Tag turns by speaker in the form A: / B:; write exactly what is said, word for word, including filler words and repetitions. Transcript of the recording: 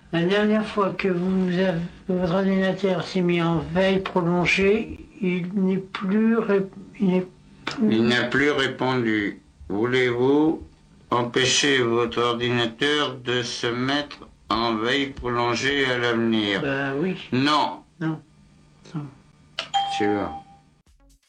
A: La dernière fois que vous avez, votre ordinateur s'est mis en veille prolongée, il n'est plus, il n'est plus...
B: Il n'a plus répondu. Voulez-vous empêcher votre ordinateur de se mettre en veille prolongée à l'avenir?
A: Ben oui.
B: Non.
A: Non. Non.
B: Tu vois.